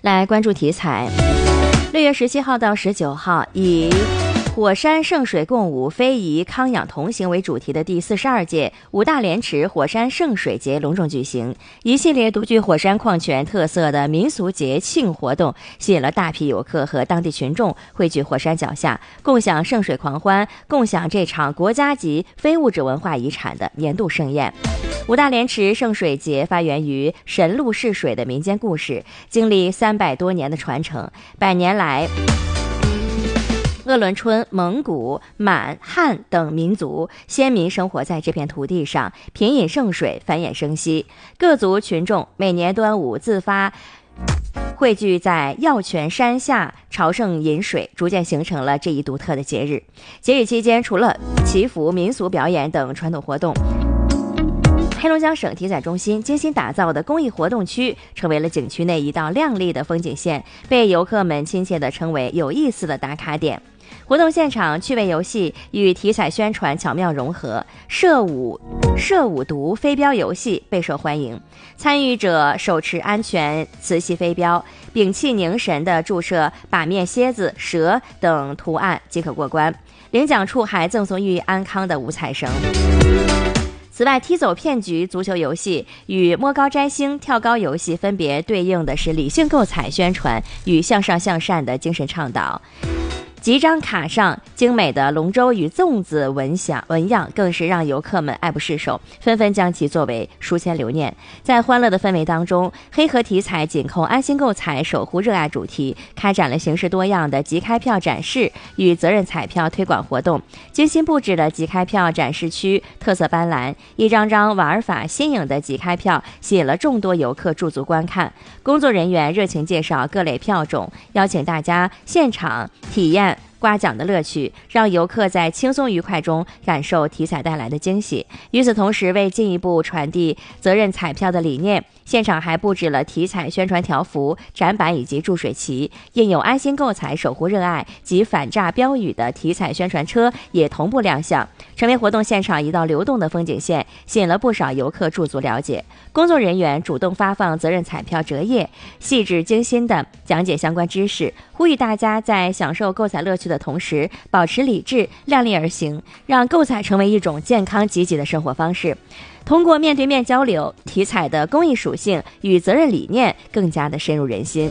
来关注题材。6月17号到19号，以火山圣水共舞，非遗康养同行为主题的第42届五大连池火山圣水节隆重举行。一系列独具火山矿泉特色的民俗节庆活动，吸引了大批游客和当地群众汇聚火山脚下，共享圣水狂欢，共享这场国家级非物质文化遗产的年度盛宴。五大连池圣水节发源于神鹿试水的民间故事，经历300多年的传承，100年来鄂伦春、蒙古、满、汉等民族先民生活在这片土地上，品饮圣水，繁衍生息。各族群众每年端午自发汇聚在药泉山下朝圣饮水，逐渐形成了这一独特的节日。节日期间，除了祈福、民俗表演等传统活动，黑龙江省体彩中心精心打造的公益活动区成为了景区内一道亮丽的风景线，被游客们亲切地称为有意思的打卡点。活动现场趣味游戏与体彩宣传巧妙融合，射五毒飞镖游戏备受欢迎，参与者手持安全磁吸飞镖，屏气凝神地注射把面蝎子、蛇等图案即可过关，领奖处还赠送寓意安康的五彩绳。此外，踢走骗局足球游戏与摸高摘星跳高游戏分别对应的是理性购彩宣传与向上向善的精神倡导。几张卡上精美的龙舟与粽子纹样更是让游客们爱不释手，纷纷将其作为书签留念。在欢乐的氛围当中，黑河体彩紧扣安心购彩守护热爱主题，开展了形式多样的即开票展示与责任彩票推广活动。精心布置的即开票展示区特色斑斓，一张张玩法新颖的即开票吸引了众多游客驻足观看。工作人员热情介绍各类票种，邀请大家现场体验刮奖的乐趣，让游客在轻松愉快中感受体彩带来的惊喜。与此同时，为进一步传递责任彩票的理念，现场还布置了体彩宣传条幅、展板以及注水旗，印有安心购彩守护热爱及反诈标语的体彩宣传车也同步亮相，成为活动现场一道流动的风景线，吸引了不少游客驻足了解。工作人员主动发放责任彩票折页，细致精心地讲解相关知识，呼吁大家在享受购彩乐趣的同时保持理智，量力而行，让购彩成为一种健康积极的生活方式。通过面对面交流，体彩的公益属性与责任理念更加的深入人心。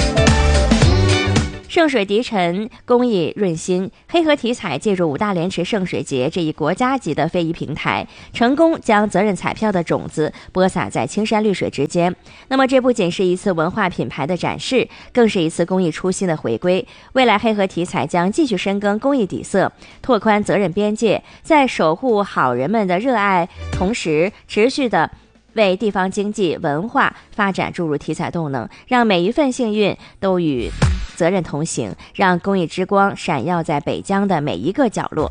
圣水涤尘，公益润心。黑河体彩借助五大连池圣水节这一国家级的非遗平台，成功将责任彩票的种子播撒在青山绿水之间。那么这不仅是一次文化品牌的展示，更是一次公益初心的回归。未来黑河体彩将继续深耕公益底色，拓宽责任边界，在守护好人们的热爱同时，持续的为地方经济文化发展注入体彩动能，让每一份幸运都与责任同行，让公益之光闪耀在北疆的每一个角落。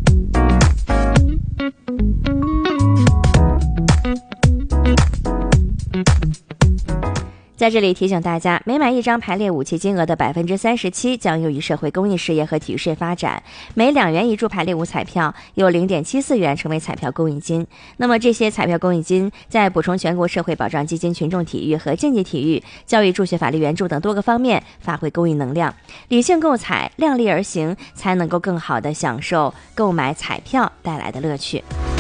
在这里提醒大家，每买一张排列武器金额的37%将用于社会公益事业和体育事业发展，每2元一注排列五彩票有0.74元成为彩票公益金。那么这些彩票公益金在补充全国社会保障基金群众体育和竞技体育、教育助学、法律援助等多个方面发挥公益能量。理性购彩，量力而行，才能够更好地享受购买彩票带来的乐趣。